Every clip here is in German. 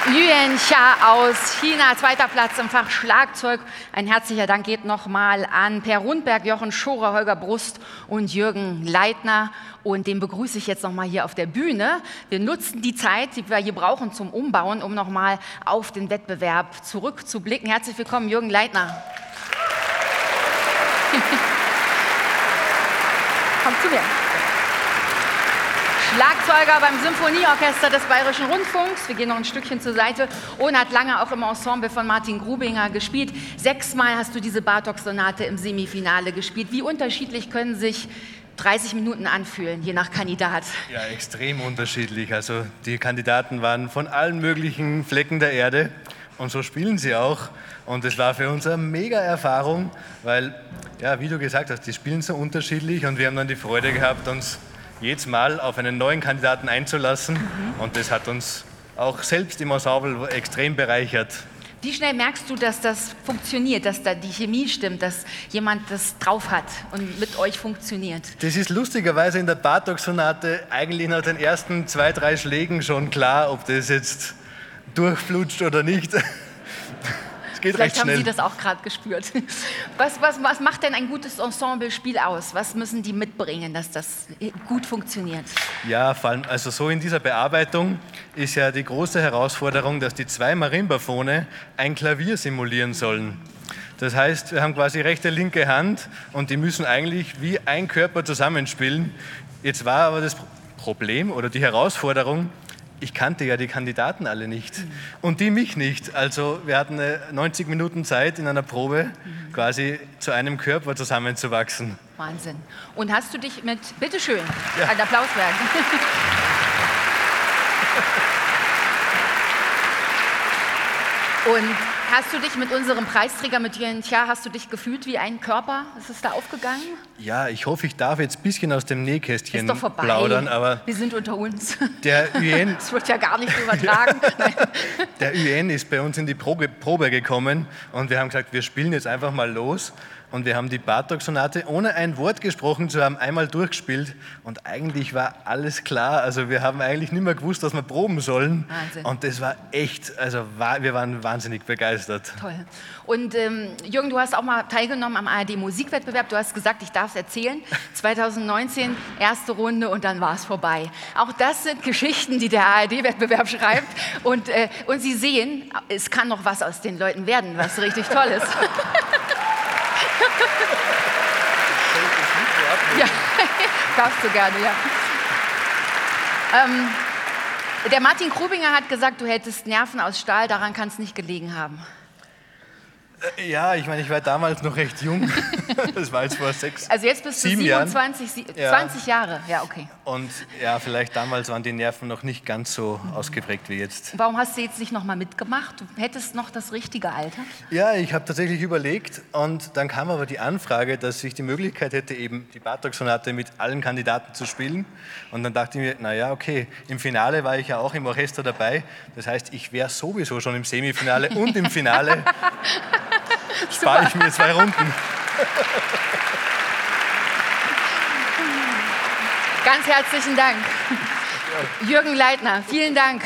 Yuan Xia aus China, zweiter Platz im Fach Schlagzeug. Ein herzlicher Dank geht nochmal an Per Rundberg, Jochen Schorer, Holger Brust und Jürgen Leitner. Und den begrüße ich jetzt nochmal hier auf der Bühne. Wir nutzen die Zeit, die wir hier brauchen zum Umbauen, um nochmal auf den Wettbewerb zurückzublicken. Herzlich willkommen, Jürgen Leitner. Komm zu mir. Schlagzeuger beim Symphonieorchester des Bayerischen Rundfunks. Wir gehen noch ein Stückchen zur Seite. Und hat lange auch im Ensemble von Martin Grubinger gespielt. 6-mal hast du diese Bartók-Sonate im Semifinale gespielt. Wie unterschiedlich können sich 30 Minuten anfühlen, je nach Kandidat? Ja, extrem unterschiedlich. Also die Kandidaten waren von allen möglichen Flecken der Erde. Und so spielen sie auch. Und es war für uns eine mega Erfahrung, weil, ja, wie du gesagt hast, die spielen so unterschiedlich. Und wir haben dann die Freude gehabt, uns jedes Mal auf einen neuen Kandidaten einzulassen. Und das hat uns auch selbst im Ensemble extrem bereichert. Wie schnell merkst du, dass das funktioniert, dass da die Chemie stimmt, dass jemand das drauf hat und mit euch funktioniert? Das ist lustigerweise in der Bartók-Sonate eigentlich nach den ersten 2, 3 Schlägen schon klar, ob das jetzt durchflutscht oder nicht. Vielleicht recht schnell. Haben Sie das auch gerade gespürt. Was macht denn ein gutes Ensemblespiel aus? Was müssen die mitbringen, dass das gut funktioniert? Ja, vor allem, also so in dieser Bearbeitung ist ja die große Herausforderung, dass die 2 Marimbafone ein Klavier simulieren sollen. Das heißt, wir haben quasi rechte, linke Hand und die müssen eigentlich wie ein Körper zusammenspielen. Jetzt war aber das Problem oder die Herausforderung, ich kannte ja die Kandidaten alle nicht und die mich nicht. Also wir hatten 90 Minuten Zeit in einer Probe quasi zu einem Körper zusammenzuwachsen. Wahnsinn. Und hast du dich mit, bitteschön, ja. Ein Applaus werden. Und hast du dich mit unserem Preisträger, mit Yuan Xia, hast du dich gefühlt wie ein Körper? Ist es da aufgegangen? Ja, ich hoffe, ich darf jetzt ein bisschen aus dem Nähkästchen ist doch vorbei. Plaudern. Aber wir sind unter uns. Der Yuan, das wird ja gar nicht übertragen. Der Yuan ist bei uns in die Probe gekommen und wir haben gesagt, wir spielen jetzt einfach mal los. Und wir haben die Bartók-Sonate, ohne ein Wort gesprochen zu haben, einmal durchgespielt. Und eigentlich war alles klar. Also wir haben eigentlich nicht mehr gewusst, was wir proben sollen. Wahnsinn. Und das war echt, also wir waren wahnsinnig begeistert. Toll. Und Jürgen, du hast auch mal teilgenommen am ARD-Musikwettbewerb. Du hast gesagt, ich darf es erzählen. 2019, erste Runde und dann war es vorbei. Auch das sind Geschichten, die der ARD-Wettbewerb schreibt. Und Sie sehen, es kann noch was aus den Leuten werden, was richtig toll ist. Ja, darfst du gerne, ja. Der Martin Grubinger hat gesagt, du hättest Nerven aus Stahl, daran kann es nicht gelegen haben. Ja, ich meine, ich war damals noch recht jung. Das war jetzt vor 6, also jetzt bist du 27, Jahren. 20 Jahre. Ja, okay. Und ja, vielleicht damals waren die Nerven noch nicht ganz so ausgeprägt wie jetzt. Warum hast du jetzt nicht nochmal mitgemacht? Du hättest noch das richtige Alter? Ja, ich habe tatsächlich überlegt und dann kam aber die Anfrage, dass ich die Möglichkeit hätte, eben die Bartók-Sonate mit allen Kandidaten zu spielen. Und dann dachte ich mir, naja, okay, im Finale war ich ja auch im Orchester dabei. Das heißt, ich wäre sowieso schon im Semifinale und im Finale. Spare ich mir 2 Runden. Ganz herzlichen Dank. Jürgen Leitner, vielen Dank.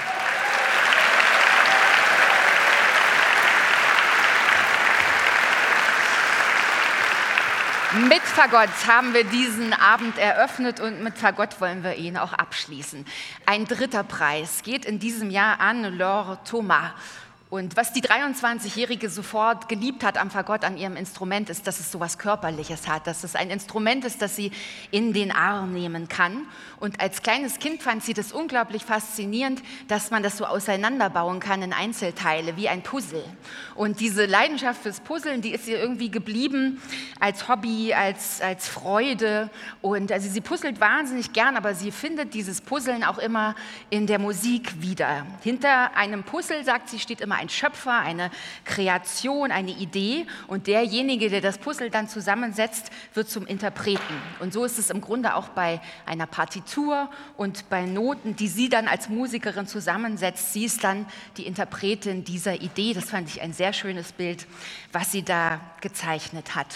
Mit Fagott haben wir diesen Abend eröffnet und mit Fagott wollen wir ihn auch abschließen. Ein 3. Preis geht in diesem Jahr an Laure Thomas. Und was die 23-Jährige sofort geliebt hat am Fagott, an ihrem Instrument, ist, dass es so was Körperliches hat, dass es ein Instrument ist, das sie in den Arm nehmen kann. Und als kleines Kind fand sie das unglaublich faszinierend, dass man das so auseinanderbauen kann in Einzelteile, wie ein Puzzle. Und diese Leidenschaft fürs Puzzeln, die ist ihr irgendwie geblieben als Hobby, als Freude. Und also sie puzzelt wahnsinnig gern, aber sie findet dieses Puzzeln auch immer in der Musik wieder. Hinter einem Puzzle, sagt sie, steht immer ein Schöpfer, eine Kreation, eine Idee und derjenige, der das Puzzle dann zusammensetzt, wird zum Interpreten. Und so ist es im Grunde auch bei einer Partitur und bei Noten, die sie dann als Musikerin zusammensetzt. Sie ist dann die Interpretin dieser Idee. Das fand ich ein sehr schönes Bild, was sie da gezeichnet hat.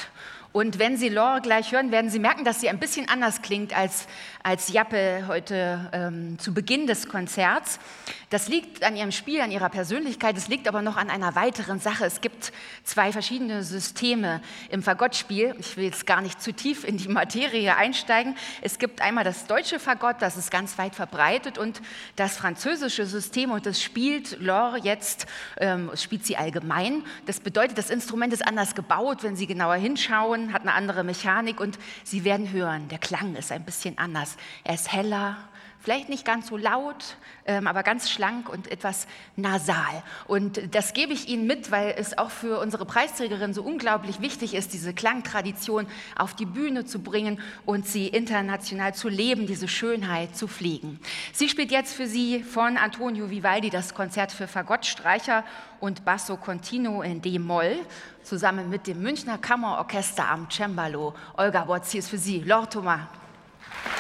Und wenn Sie Laure gleich hören, werden Sie merken, dass sie ein bisschen anders klingt als Jappe heute zu Beginn des Konzerts. Das liegt an ihrem Spiel, an ihrer Persönlichkeit. Es liegt aber noch an einer weiteren Sache. Es gibt zwei verschiedene Systeme im Fagottspiel. Ich will jetzt gar nicht zu tief in die Materie einsteigen. Es gibt einmal das deutsche Fagott, das ist ganz weit verbreitet, und das französische System. Und das spielt Laure jetzt, spielt sie allgemein. Das bedeutet, das Instrument ist anders gebaut, wenn Sie genauer hinschauen, hat eine andere Mechanik, und Sie werden hören, der Klang ist ein bisschen anders. Er ist heller, vielleicht nicht ganz so laut, aber ganz schlank und etwas nasal. Und das gebe ich Ihnen mit, weil es auch für unsere Preisträgerin so unglaublich wichtig ist, diese Klangtradition auf die Bühne zu bringen und sie international zu leben, diese Schönheit zu pflegen. Sie spielt jetzt für Sie von Antonio Vivaldi das Konzert für Fagott, Streicher und Basso Continuo in D-Moll, zusammen mit dem Münchner Kammerorchester am Cembalo. Olga Botzi ist für Sie, Laure Thomas.